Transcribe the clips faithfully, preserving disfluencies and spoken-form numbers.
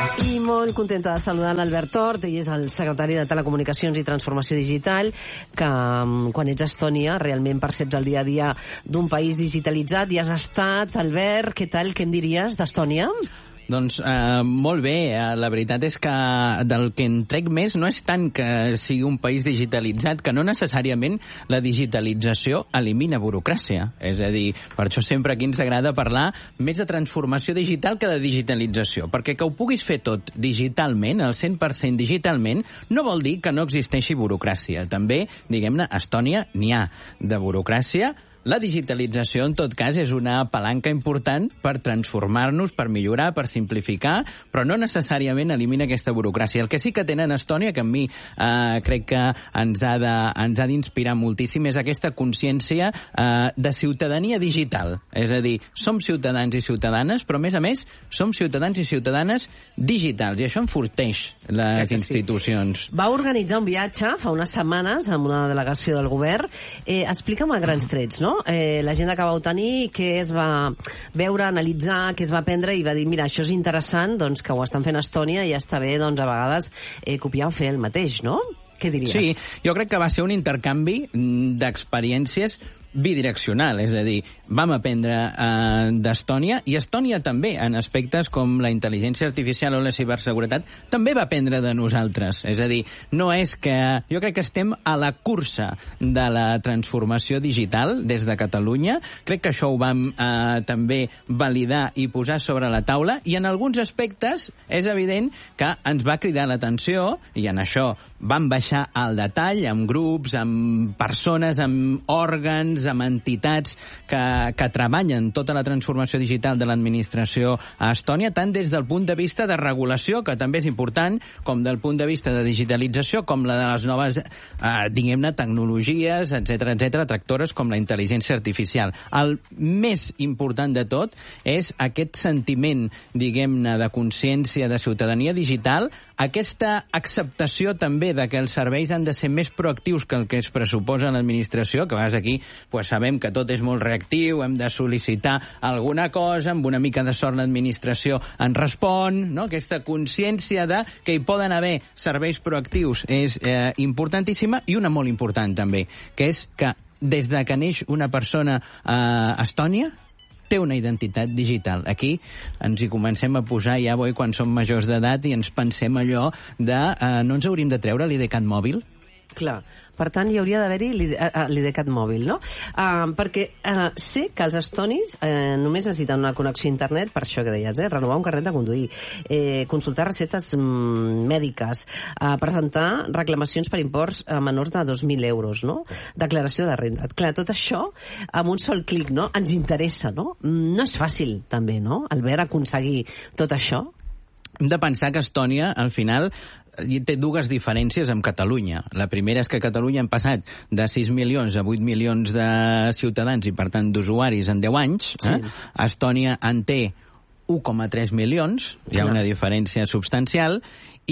I molt contenta de saludar l'Albert Tort, ell és el secretari de Telecomunicacions i Transformació Digital, que quan ets a Estònia realment perceps el dia a dia d'un país digitalitzat. I has estat, Albert, què tal, què em diries d'Estònia? Doncs eh, molt bé, la veritat és que del que en trec més no és tant que sigui un país digitalitzat, que no necessàriament la digitalització elimina burocràcia. És a dir, per això sempre aquí ens agrada parlar més de transformació digital que de digitalització, perquè que ho puguis fer tot digitalment, al cent per cent digitalment, no vol dir que no existeixi burocràcia. També, diguem-ne, a Estònia n'hi ha de burocràcia. La digitalització, en tot cas, és una palanca important per transformar-nos, per millorar, per simplificar, però no necessàriament elimina aquesta burocràcia. El que sí que tenen a Estònia, que a mi eh, crec que ens ha de, ens ha d'inspirar moltíssim, és aquesta consciència eh, de ciutadania digital. És a dir, som ciutadans i ciutadanes, però, a més a més, som ciutadans i ciutadanes digitals, i això enforteix les institucions. Va organitzar un viatge fa unes setmanes amb una delegació del govern. Eh, explica'm a grans trets, no? Eh, la gent que vau tenir, què es va veure, analitzar, què es va aprendre, i va dir, mira, això és interessant, doncs que ho estan fent a Estònia i ja està bé, doncs a vegades eh, copiar o fer el mateix, no? Què diries? Sí, jo crec que va ser un intercanvi d'experiències bidireccional, és a dir, vam aprendre eh, d'Estònia, i Estònia també, en aspectes com la intel·ligència artificial o la ciberseguretat, també va aprendre de nosaltres. És a dir, no és que... Jo crec que estem a la cursa de la transformació digital des de Catalunya. Crec que això ho vam eh, també validar i posar sobre la taula, i en alguns aspectes és evident que ens va cridar l'atenció, i en això vam baixar al detall, amb grups, amb persones, amb òrgans, amb entitats que, que treballen tota la transformació digital de l'administració a Estònia, tant des del punt de vista de regulació, que també és important, com del punt de vista de digitalització, com la de les noves, eh, diguem-ne, tecnologies, etcètera, etcètera, tractores com la intel·ligència artificial. El més important de tot és aquest sentiment, diguem-ne, de consciència, de ciutadania digital, aquesta acceptació també de que els serveis han de ser més proactius que el que es pressuposa en l'administració, que a vegades aquí pues, sabem que tot és molt reactiu, hem de sol·licitar alguna cosa, amb una mica de sort l'administració en respon, no? Aquesta consciència de que hi poden haver serveis proactius és eh, importantíssima, i una molt important també, que és que des de que neix una persona a Estònia, té una identitat digital. Aquí ens hi comencem a posar ja boi quan som majors d'edat i ens pensem allò de eh, no ens hauríem de treure l'I D CAT mòbil? Clar, per tant hi hauria d'haver-hi l'I D CAT mòbil, no? Uh, perquè uh, sé que els estonis uh, només necessiten una connexió a internet, per això que deies, eh? Renovar un carnet de conduir, eh, consultar receptes mm, mèdiques, uh, presentar reclamacions per imports uh, menors de dos mil euros, no? Declaració de renda. Clar, tot això amb un sol clic, no? Ens interessa, no? No és fàcil, també, no? Albert, aconseguir tot això. Hem de pensar que Estònia, al final, té dues diferències amb Catalunya. La primera és que a Catalunya hem passat de sis milions a vuit milions de ciutadans i, per tant, d'usuaris en deu anys. Eh? Sí. Estònia en té u coma tres milions, hi ha una diferència substancial,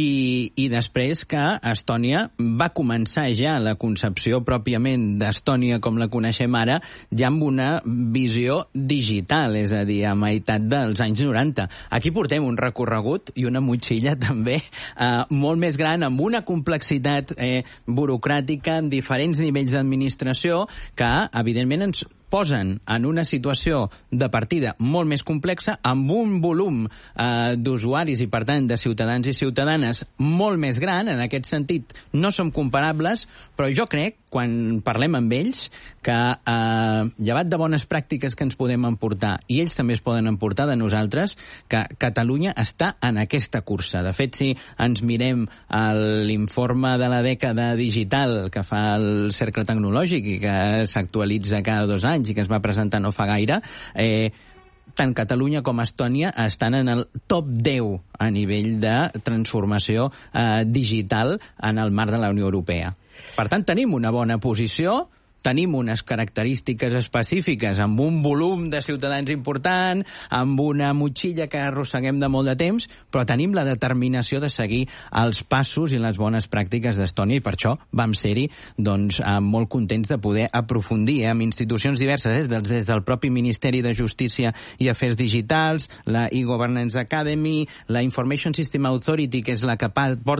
i, i després que Estònia va començar ja la concepció pròpiament d'Estònia com la coneixem ara, ja amb una visió digital, és a dir, a meitat dels anys noranta. Aquí portem un recorregut i una motxilla també eh, molt més gran, amb una complexitat eh, burocràtica, amb diferents nivells d'administració, que evidentment ens posen en una situació de partida molt més complexa, amb un volum eh, d'usuaris i, per tant, de ciutadans i ciutadanes molt més gran. En aquest sentit, no som comparables, però jo crec, quan parlem amb ells, que eh, llevat de bones pràctiques que ens podem emportar, i ells també es poden emportar de nosaltres, que Catalunya està en aquesta cursa. De fet, si ens mirem l'informe de la dècada digital que fa el Cercle Tecnològic i que s'actualitza cada dos anys, i que es va presentar no fa gaire, eh, tant Catalunya com Estònia estan en el top deu a nivell de transformació eh, digital en el marc de la Unió Europea. Per tant, tenim una bona posició, tenim unes característiques específiques, amb un volum de ciutadans important, amb una motxilla que arrosseguem de molt de temps, però tenim la determinació de seguir els passos i les bones pràctiques d'Estònia, i per això vam ser-hi doncs, molt contents de poder aprofundir eh, amb institucions diverses, eh, des, des del propi Ministeri de Justícia i Afers Digitals, la e-Governance Academy, la Information System Authority, que és la que porta